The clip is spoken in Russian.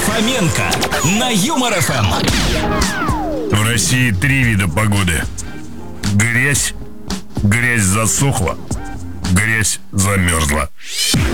Фоменко на Юмор ФМ. В России 3 вида погоды. Грязь засохла, грязь замерзла.